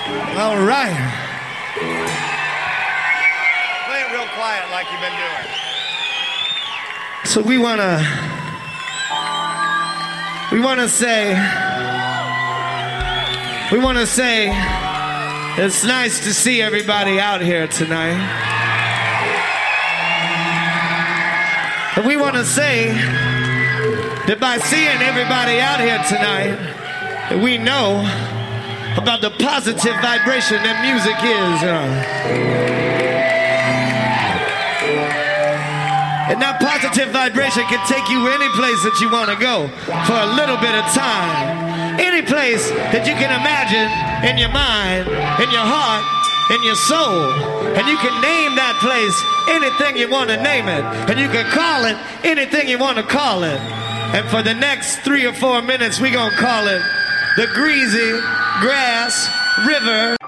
All right. Play it real quiet like you've been doing. So we wanna say it's nice to see everybody out here tonight. And we want to say that by seeing everybody out here tonight, that we know about the positive vibration that music is. And that positive vibration can take you any place that you want to go for a little bit of time. Any place that you can imagine in your mind, in your heart, in your soul. And you can name that place anything you want to name it. And you can call it anything you want to call it. And for the next 3 or 4 minutes, we're going to call it the Greasy Grass River.